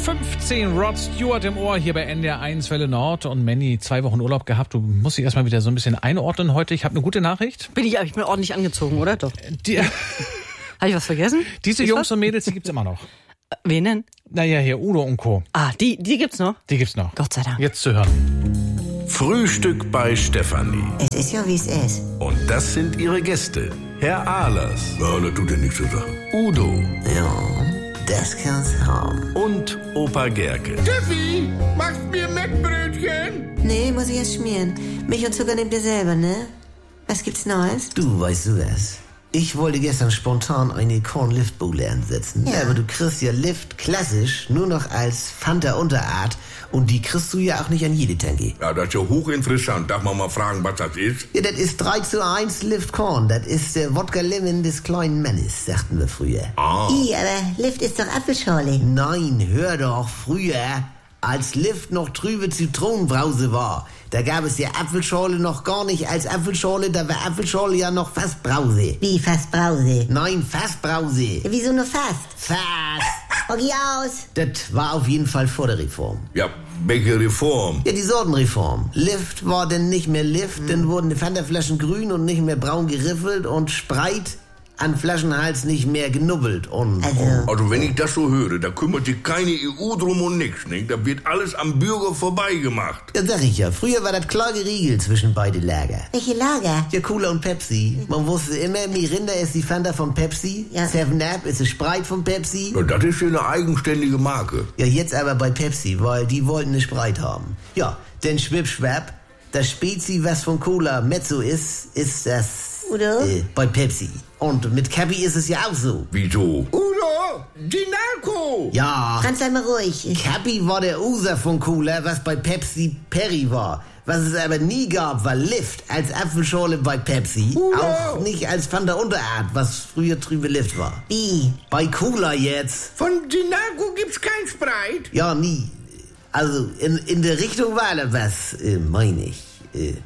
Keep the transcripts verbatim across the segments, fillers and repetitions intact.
fünfzehn, Rod Stewart im Ohr hier bei N D R eins Welle Nord. Und Manny, zwei Wochen Urlaub gehabt. Du musst dich erstmal wieder so ein bisschen einordnen heute. Ich habe eine gute Nachricht. Bin ich, ich bin ordentlich angezogen, oder? Doch. Die, Habe ich was vergessen? diese Ist Jungs was? und Mädels, die gibt's immer noch. Wen denn? Naja, hier Udo und Co. Ah, die, die gibt's noch? Die gibt's noch. Gott sei Dank. Jetzt zu hören. Frühstück bei Stefanie. Es ist ja, wie es ist. Und das sind ihre Gäste. Herr Ahlers. Ja, das tut ja nichts zu sagen. Udo. Ja, das kann's haben. Und Opa Gerke. Steffi, machst mir Mettbrötchen? Nee, muss ich erst schmieren. Milch und Zucker nehmt ihr selber, ne? Was gibt's Neues? Du, weißt du was? Ich wollte gestern spontan eine Korn-Lift-Bowle ansetzen. Ja. Aber du kriegst ja Lift klassisch nur noch als Fanta-Unterart. Und die kriegst du ja auch nicht an jede Tanke. Ja, das ist ja hochinteressant. Darf man mal fragen, was das ist? Ja, das ist drei zu eins Lift Korn. Das ist der Wodka Lemon des kleinen Mannes, sagten wir früher. Ah. I, aber Lift ist doch Apfelschorle. Nein, hör doch, früher, als Lift noch trübe Zitronenbrause war, da gab es ja Apfelschorle noch gar nicht als Apfelschorle, da war Apfelschorle ja noch fast Brause. Wie fast Brause. Nein, fast Brause. Ja, wieso nur fast? Fast. Okay, aus. Das war auf jeden Fall vor der Reform. Ja, welche Reform? Ja, die Sortenreform. Lift war denn nicht mehr Lift, hm. dann wurden die Fanta-Flaschen grün und nicht mehr braun geriffelt und Spreit an Flaschenhals nicht mehr genubbelt und... Also, Also wenn ich das so höre, da kümmert sich keine E U drum und nix, nicht? Da wird alles am Bürger vorbeigemacht. Ja, sag ich ja. Früher war das klar geriegelt zwischen beide Lager. welche Lager? Ja, Cola und Pepsi. Man wusste immer, Mirinda ist die Fanta von Pepsi, Ja. Seven Up ist die Sprite von Pepsi. Ja, das ist ja eine eigenständige Marke. Ja, jetzt aber bei Pepsi, weil die wollten eine Sprite haben. Ja, denn schwipp-schwapp, das Spezi, was von Cola Mezzo ist, ist das Udo? äh, bei Pepsi. Und mit Cappy ist es ja auch so. Wieso? Udo, die Narko! Ja, Franz, sei mal ruhig. Cappy war der User von Cola, was bei Pepsi Perry war. Was es aber nie gab, war Lift als Apfelschorle bei Pepsi. Udo! Auch nicht als Fanta Unterart, was früher trübe Lift war. Wie? Bei Cola jetzt. Von die Narko gibt's kein Sprite? Ja, nie. Also in, in der Richtung war da was, äh, meine ich. Äh,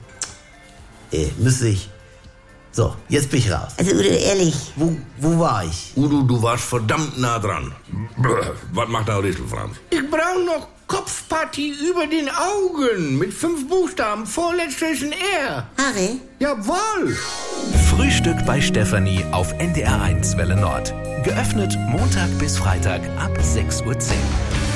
äh, müsste ich. So, jetzt bin ich raus. Also, Udo, ehrlich. Wo, wo war ich? Udo, du warst verdammt nah dran. Brr, was macht der Rissel, Franz? Ich brauche noch Kopfpartie über den Augen mit fünf Buchstaben. Vorletzter ist ein R. Haare? Jawohl. Frühstück bei Stefanie auf N D R eins Welle Nord. Geöffnet Montag bis Freitag ab sechs Uhr zehn.